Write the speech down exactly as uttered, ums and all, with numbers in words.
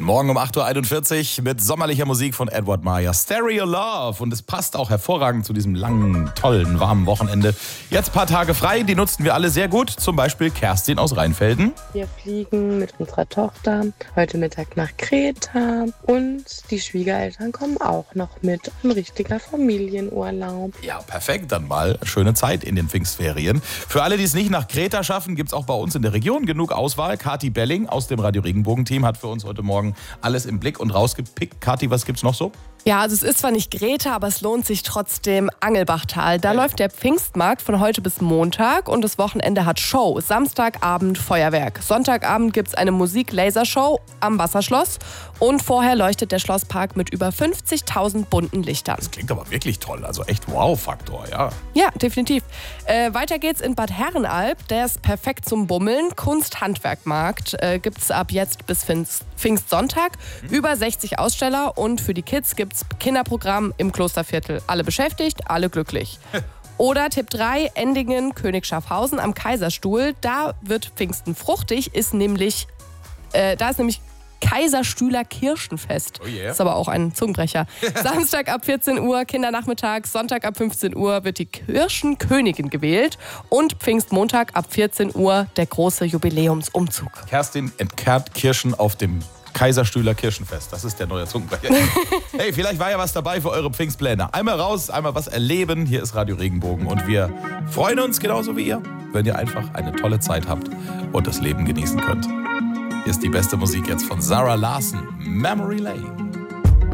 Morgen um acht Uhr einundvierzig mit sommerlicher Musik von Edward Maya. Stereo Love. Und es passt auch hervorragend zu diesem langen, tollen, warmen Wochenende. Jetzt ein paar Tage frei, die nutzten wir alle sehr gut. Zum Beispiel Kerstin aus Rheinfelden. Wir fliegen mit unserer Tochter heute Mittag nach Kreta. Und die Schwiegereltern kommen auch noch mit. Ein richtiger Familienurlaub. Ja, perfekt. Dann mal schöne Zeit in den Pfingstferien. Für alle, die es nicht nach Kreta schaffen, gibt es auch bei uns in der Region genug Auswahl. Kathi Belling aus dem Radio Regenbogen-Team hat für uns heute Morgen alles im Blick und rausgepickt. Kathi, was gibt's noch so? Ja, also es ist zwar nicht Greta, aber es lohnt sich trotzdem Angelbachtal. Da ja. läuft der Pfingstmarkt von heute bis Montag und das Wochenende hat Show. Samstagabend Feuerwerk. Sonntagabend gibt es eine Musik-Lasershow am Wasserschloss und vorher leuchtet der Schlosspark mit über fünfzigtausend bunten Lichtern. Das klingt aber wirklich toll, also echt Wow-Faktor, ja. Ja, definitiv. Äh, weiter geht's in Bad Herrenalb, der ist perfekt zum Bummeln. Kunst-Handwerkmarkt äh, gibt's ab jetzt bis Pfingst Pfingstsonntag. Mhm. Über sechzig Aussteller und für die Kids gibt's Kinderprogramm im Klosterviertel. Alle beschäftigt, alle glücklich. Oder Tipp drei, Endingen, König Schaffhausen am Kaiserstuhl. Da wird Pfingsten fruchtig, ist nämlich, äh, da ist nämlich Kaiserstühler Kirschenfest. Oh yeah. Ist aber auch ein Zungenbrecher. Samstag ab vierzehn Uhr, Kindernachmittag, Sonntag ab fünfzehn Uhr wird die Kirschenkönigin gewählt und Pfingstmontag ab vierzehn Uhr der große Jubiläumsumzug. Kerstin entkehrt Kirschen auf dem Kaiserstühler Kirschenfest. Das ist der neue Zungenbrecher. Hey, vielleicht war ja was dabei für eure Pfingstpläne. Einmal raus, einmal was erleben. Hier ist Radio Regenbogen und wir freuen uns genauso wie ihr, wenn ihr einfach eine tolle Zeit habt und das Leben genießen könnt. Hier ist die beste Musik jetzt von Zara Larsson, Memory Lane.